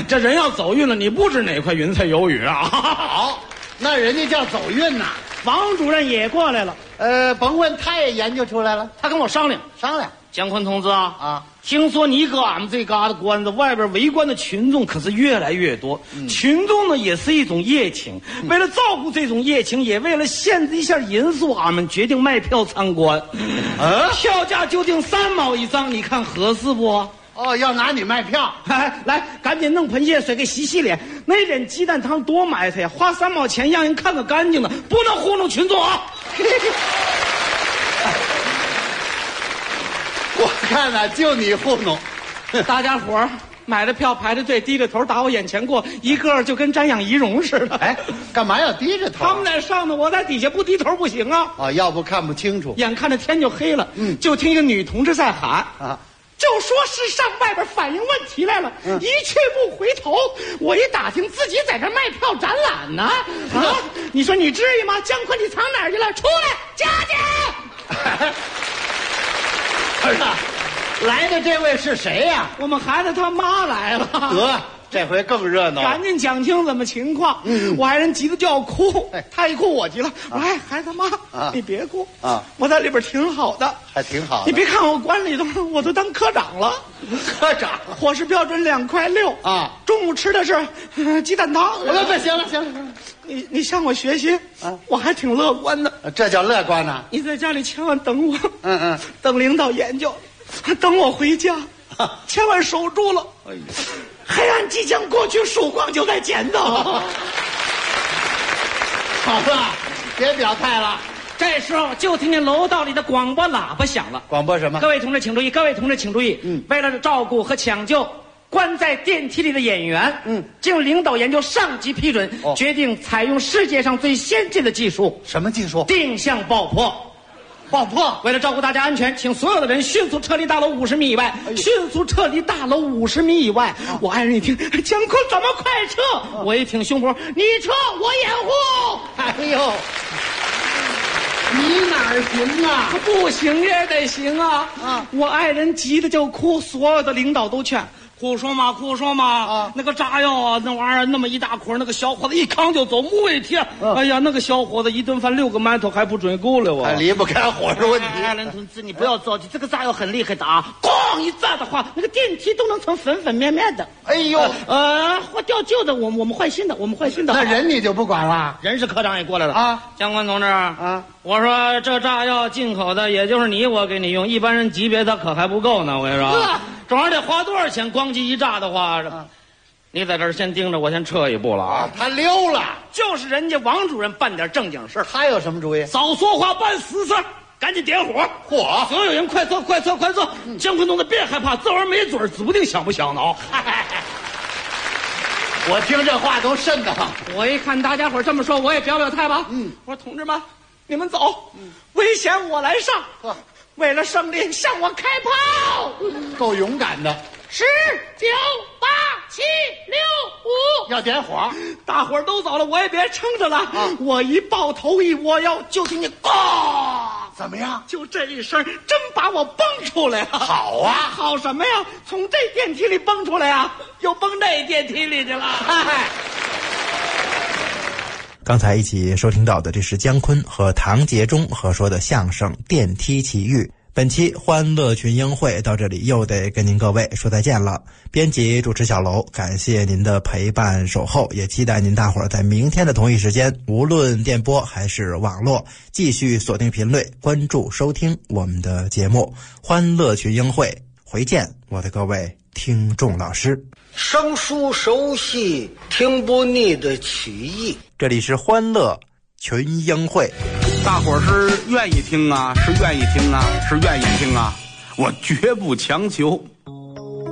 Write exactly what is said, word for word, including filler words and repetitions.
这人要走运了，你不知哪块云彩有雨啊。 好，那人家叫走运呐。 王主任也过来了， 呃，甭问，他也研究出来了。 他跟我商量商量， 姜昆同志啊啊， 听说你搁俺们这嘎达关子外边围观的群众可是越来越多，嗯、群众呢也是一种热情。嗯、为了照顾这种热情，也为了限制一下人数，俺们决定卖票参观。啊，票价就定三毛一张，你看合适不？ 哦，要拿你卖票， 来来，赶紧弄盆热水给洗洗脸。那点鸡蛋汤多埋汰呀，花三毛钱让人看个干净的，不能糊弄群众啊！ 我看呢、啊，就你糊弄。 大家伙儿买了票排着队，低着头打我眼前过，一个就跟瞻仰仪容似的。 哎，干嘛要低着头？ 他们在上头，我在底下，不低头不行啊！ 啊，要不看不清楚。 眼看着天就黑了，嗯，就听一个女同志在喊啊。 就说是上外边反映问题来了，嗯、一去不回头。我一打听，自己在这卖票展览呢。啊，你说你至于吗？姜昆，你藏哪儿去了？出来，佳姐！ 儿子，来的这位是谁呀、啊？ 我们孩子他妈来了。 得，这回更热闹。 赶紧讲清怎么情况。嗯，我爱人急得就要哭，哎、他一哭我急了。我说、啊：“哎，孩子妈，啊、你别哭啊，我在里边挺好的， 还挺好的。 你别看我关里头，我都当科长了。 科长， 伙食标准两块六啊，中午吃的是、呃、鸡蛋汤。 不不，行了行了行了， 你你向我学习啊，我还挺乐观的。 这叫乐观呐！ 你在家里千万等我， 嗯嗯， 等领导研究，等我回家，千万守住了。哎呀。”黑暗即将过去，曙光就在前头。好了，别表态了。 这时候就听见楼道里的广播喇叭响了。 广播什么？ 各位同志请注意，各位同志请注意。嗯，为了照顾和抢救关在电梯里的演员，嗯，经领导研究上级批准，哦、决定采用世界上最先进的技术。 什么技术？ 定向爆破。爆破！为了照顾大家安全，请所有的人迅速撤离大楼五十米以外。哎、迅速撤离大楼五十米以外。啊、我爱人一听，姜昆怎么快撤？啊、我一挺胸脯，你撤我掩护。 哎呦，你哪儿行啊？ 不行也得行啊！啊！我爱人急得就哭，所有的领导都劝。哭说嘛，哭说嘛！啊，那个炸药啊，那玩意儿那么一大捆，那个小伙子一扛就走，木卫贴。啊、哎呀，那个小伙子一顿饭六个馒头还不准够了我。 还离不开伙食问题。 艾伦同志，你不要着急，这个炸药很厉害的啊！咣一炸的话，那个电梯都能成粉粉面面的。 哎呦， 呃，或掉旧的，我我们换新的，我们换新的。 那人你就不管了？ 人是科长也过来了啊， 姜昆同志啊，我说这炸药进口的，也就是你我给你用，一般人级别他可还不够呢。我跟你说。啊这玩意儿得花多少钱？光机一炸的话，啊、你在这儿先盯着，我先撤一步了啊！ 他溜了， 就是人家王主任办点正经事儿。 他有什么主意？ 少说话，办实事，赶紧点火！ 嚯！ 所有人快撤，快撤，快撤！嗯、姜昆同志别害怕，这玩意儿没准儿，指不定响不响呢。 我听这话都瘆得慌。 我一看大家伙这么说，我也表表态吧。嗯，我说同志们，你们走，嗯、危险我来上。呵为了胜利，向我开炮！ 够勇敢的。 十九八七六五， 要点火， 大伙儿都走了，我也别撑着了。啊、我一抱头一窝腰，就听见“咣”， 怎么样？ 就这一声，真把我蹦出来了。 好啊， 好什么呀？从这电梯里蹦出来啊，又蹦那电梯里去了。嗨。 刚才一起收听到的，这是姜昆和唐杰忠合说的相声《电梯奇遇》。本期欢乐群英会到这里又得跟您各位说再见了。编辑主持小楼，感谢您的陪伴守候，也期待您大伙儿在明天的同一时间，无论电波还是网络，继续锁定频率，关注收听我们的节目《欢乐群英会》。回见，我的各位听众老师。 生疏熟悉，听不腻的曲艺。 这里是欢乐群英会。 大伙儿是愿意听啊，是愿意听啊，是愿意听啊，我绝不强求。